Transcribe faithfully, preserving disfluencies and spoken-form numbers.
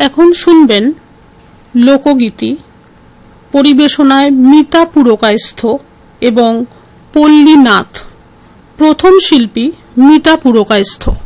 এখন শুনবেন লোকগীতি পরিবেশনায় মিতা পুরকায়স্থ এবং পল্লী নাথ। প্রথম শিল্পী মিতা পুরকায়স্থ।